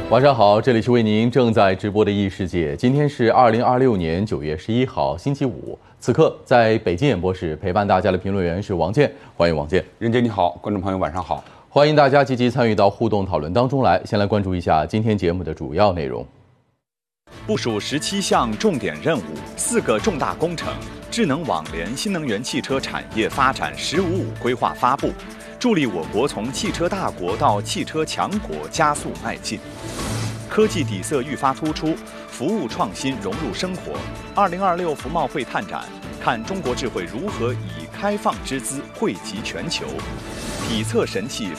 晚上好，这里是为您正在直播的异世界。今天是2026年9月11号，星期五。此刻在北京演播室陪伴大家的评论员是王健，欢迎王健。 任杰你好，观众朋友晚上好， 欢迎大家积极参与到互动讨论当中来。先来关注一下今天节目的主要内容。 部署17项重点任务，4个重大工程，智能网联新能源汽车产业发展“十五五”规划发布，助力我国从汽车大国到汽车强国加速迈进。科技底色愈发突出，服务创新融入生活。2026服贸会探展，看中国智慧如何以开放之姿惠及全球。体测神器